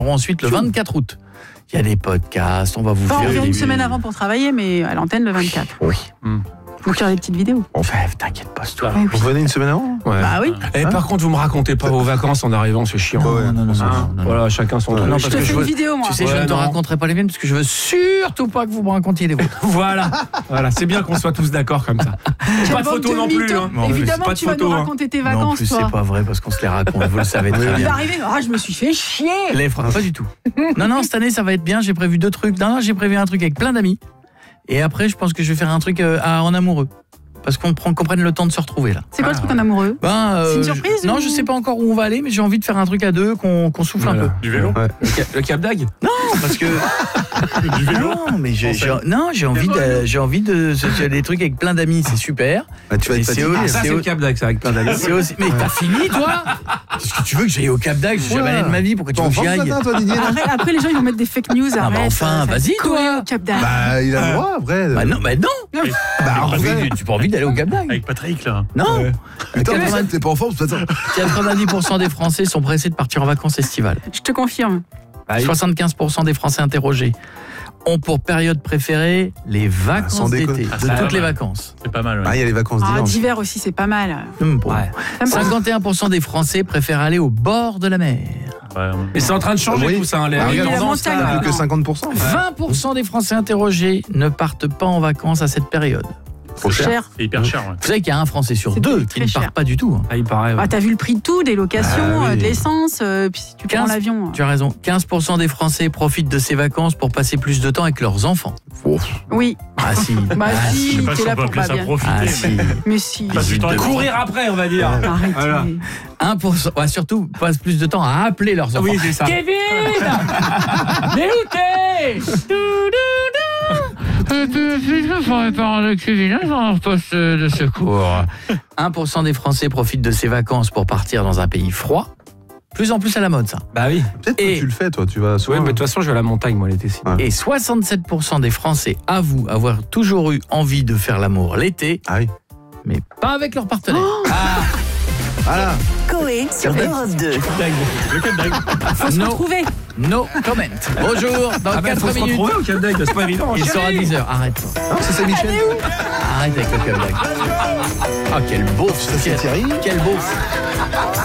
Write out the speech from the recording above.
Ensuite, le 24 août, il y a des podcasts, on va vous On faire... vient une semaine avant pour travailler, mais à l'antenne le 24. Oui. Pour faire des petites vidéos. Enfin, t'inquiète pas, toi. Oui, Vous venez une semaine avant? Ouais. Bah oui. Et par contre, vous me racontez pas vos vacances en arrivant, c'est chiant. Non. Voilà, chacun son truc. Non, Je te fais une vidéo, moi. Tu sais, je ne te raconterai pas les miennes parce que je veux surtout pas que vous me racontiez les vôtres. Voilà, c'est bien qu'on soit tous d'accord comme ça. Pas de photos non plus. Hein. Évidemment, pas de tu vas nous photos, raconter tes Non, en vacances, plus, toi. c'est pas vrai parce qu'on se les raconte, vous le savez très Il va bien. arriver, je me suis fait chier. Les phrases, pas du tout. Non, cette année, ça va être bien, j'ai prévu 2 trucs. Non, j'ai prévu un truc avec plein d'amis. Et après, je pense que je vais faire un truc en amoureux. Parce qu'on prenne le temps de se retrouver là. C'est quoi le truc en amoureux? C'est une surprise Non, ou... je sais pas encore où on va aller, mais j'ai envie de faire un truc à deux, qu'on souffle un peu. Du vélo. Le Cap d'Agde. Non, parce que du vélo. Non, mais j'ai envie de des trucs avec plein d'amis, c'est super. Bah, tu vas être fatigué. C'est le Cap d'Agde, ça, avec plein d'amis. C'est aussi... Mais t'as fini, toi? Est-ce que tu veux que j'aille au Cap d'Agde? J'ai jamais allé de ma vie, pourquoi tu veux que j'y aille? Après, les gens, ils vont mettre des fake news. Ah bah enfin, vas-y, toi. Cap d'Agde. Bah, il a le droit, après. Bah non. Tu pas envie d'aller au Cap d'Agde? Avec Patrick, là. Non. Attends, t'es pas en forme, de toute façon. 90% des Français sont pressés de partir en vacances estivales. Je te confirme. 75% des Français interrogés ont pour période préférée les vacances d'été, de toutes les vacances. C'est pas mal. Ouais. Ah, il y a les vacances d'hiver. D'hiver aussi, c'est pas mal. 51% des Français préfèrent aller au bord de la mer. Mais c'est en train de changer tout ça. Tendance, plus que 50%. 20% des Français interrogés ne partent pas en vacances à cette période. Trop cher. C'est hyper cher. Ouais. Vous savez qu'il y a un Français sur 2 qui ne part pas du tout. Ah, il paraît. T'as vu le prix de tout, des locations, de l'essence, puis si tu prends l'avion. Tu as raison. 15% des Français profitent de ces vacances pour passer plus de temps avec leurs enfants. Oui. Ah si. Si, t'es là pour pas bien. Ah si. Mais si. Courir après, on va dire. Arrêtez. Voilà. 1%, surtout, passent plus de temps à appeler leurs enfants. Oui, c'est ça. Kevin, mais où t'es? Je ferai part de Kevin dans un poste de secours. 1% des Français profitent de ces vacances pour partir dans un pays froid. Plus en plus à la mode, ça. Bah oui. Peut-être que tu le fais, toi, tu vas souvent. Oui, mais de toute façon, je vais à la montagne, moi, l'été. Et 67% des Français avouent avoir toujours eu envie de faire l'amour l'été. Ah oui. Mais pas avec leur partenaire. Voilà. Coé sur Europe 2. Faut se retrouver. No comment. Bonjour, dans 4 minutes. Au Cap d'Agde, c'est pas évident. Il sera 10h, arrête. Non, c'est Saint-Michel. Arrête avec le Cap d'Agde. Ah, quel beauf, Ça, c'est Thierry. Quel beauf.